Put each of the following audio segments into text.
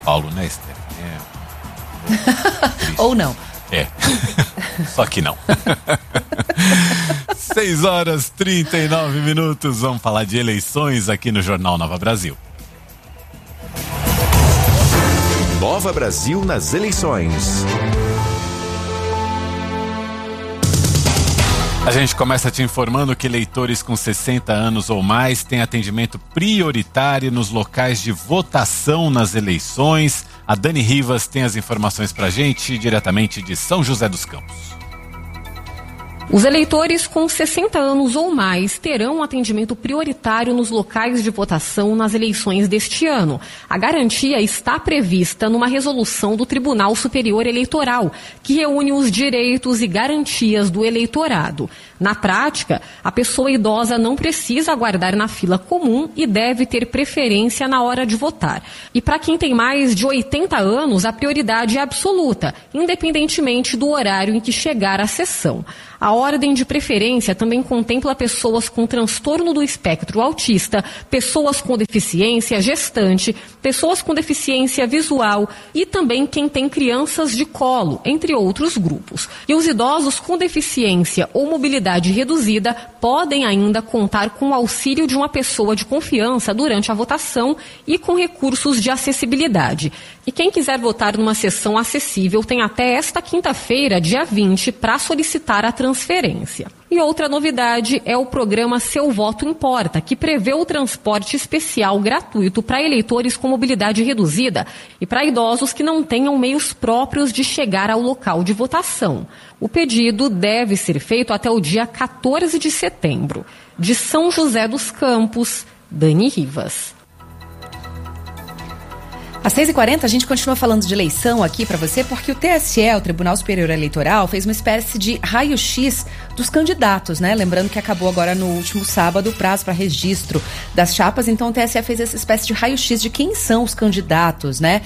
Paulo, né, Esther? Ou não. Só que não. 6h39. Vamos falar de eleições aqui no Jornal Nova Brasil. Nova Brasil nas eleições. A gente começa te informando que eleitores com 60 anos ou mais têm atendimento prioritário nos locais de votação nas eleições. A Dani Rivas tem as informações pra gente diretamente de São José dos Campos. Os eleitores com 60 anos ou mais terão atendimento prioritário nos locais de votação nas eleições deste ano. A garantia está prevista numa resolução do Tribunal Superior Eleitoral, que reúne os direitos e garantias do eleitorado. Na prática, a pessoa idosa não precisa aguardar na fila comum e deve ter preferência na hora de votar. E para quem tem mais de 80 anos, a prioridade é absoluta, independentemente do horário em que chegar à sessão. A ordem de preferência também contempla pessoas com transtorno do espectro autista, pessoas com deficiência gestante, pessoas com deficiência visual e também quem tem crianças de colo, entre outros grupos. E os idosos com deficiência ou mobilidade reduzida podem ainda contar com o auxílio de uma pessoa de confiança durante a votação e com recursos de acessibilidade. E quem quiser votar numa sessão acessível tem até esta quinta-feira, dia 20, para solicitar a transferência. E outra novidade é o programa Seu Voto Importa, que prevê o transporte especial gratuito para eleitores com mobilidade reduzida e para idosos que não tenham meios próprios de chegar ao local de votação. O pedido deve ser feito até o dia 14 de setembro. De São José dos Campos, Dani Rivas. Às 6h40 a gente continua falando de eleição aqui para você, porque o TSE, o Tribunal Superior Eleitoral, fez uma espécie de raio-x dos candidatos, né? Lembrando que acabou agora no último sábado o prazo para registro das chapas, então o TSE fez essa espécie de raio-x de quem são os candidatos, né?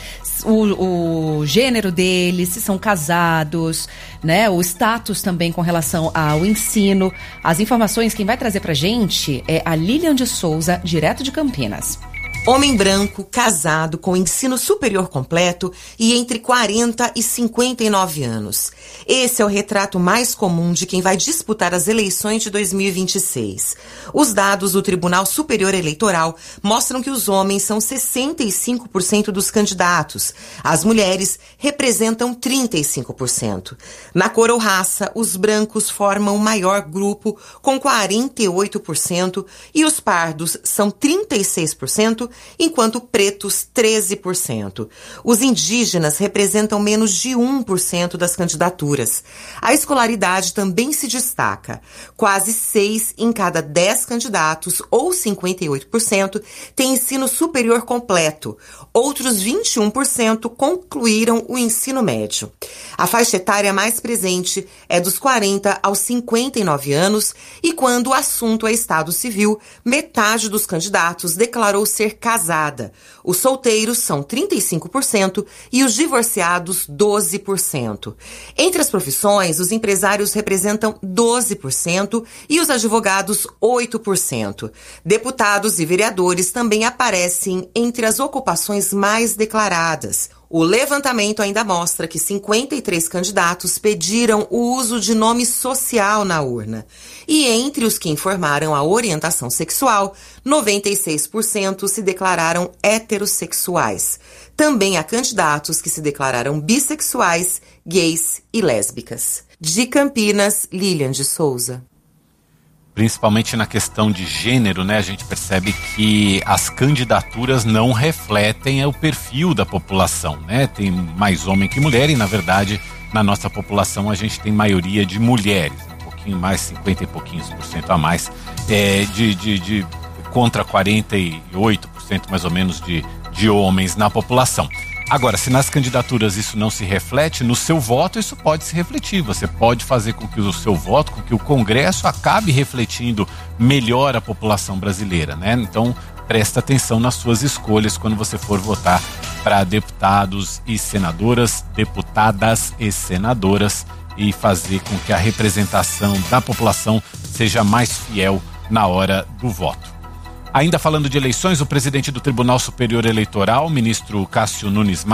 O gênero deles, se são casados, né? O status também com relação ao ensino. As informações, quem vai trazer pra gente é a Lilian de Souza, direto de Campinas. Homem branco, casado, com ensino superior completo e entre 40 e 59 anos. Esse é o retrato mais comum de quem vai disputar as eleições de 2026. Os dados do Tribunal Superior Eleitoral mostram que os homens são 65% dos candidatos. As mulheres representam 35%. Na cor ou raça, os brancos formam o maior grupo, com 48%, e os pardos são 36%, enquanto pretos 13%. Os indígenas representam menos de 1% das candidaturas. A escolaridade também se destaca. Quase 6 em cada 10 candidatos, ou 58%, têm ensino superior completo. Outros 21% concluíram o ensino médio. A faixa etária mais presente é dos 40 aos 59 anos e quando o assunto é Estado Civil, metade dos candidatos declarou ser casada. Os solteiros são 35% e os divorciados 12%. Entre as profissões, os empresários representam 12% e os advogados 8%. Deputados e vereadores também aparecem entre as ocupações mais declaradas. O levantamento ainda mostra que 53 candidatos pediram o uso de nome social na urna. E entre os que informaram a orientação sexual, 96% se declararam heterossexuais. Também há candidatos que se declararam bissexuais, gays e lésbicas. De Campinas, Lilian de Souza. Principalmente na questão de gênero, né? A gente percebe que as candidaturas não refletem o perfil da população, né? Tem mais homem que mulher e, na verdade, na nossa população a gente tem maioria de mulheres, um pouquinho mais, 50 e pouquinhos por cento a mais, contra 48% mais ou menos de homens na população. Agora, se nas candidaturas isso não se reflete, no seu voto isso pode se refletir. Você pode fazer com que o seu voto, com que o Congresso acabe refletindo melhor a população brasileira, né? Então, presta atenção nas suas escolhas quando você for votar para deputados e senadoras, deputadas e senadoras, e fazer com que a representação da população seja mais fiel na hora do voto. Ainda falando de eleições, o presidente do Tribunal Superior Eleitoral, ministro Cássio Nunes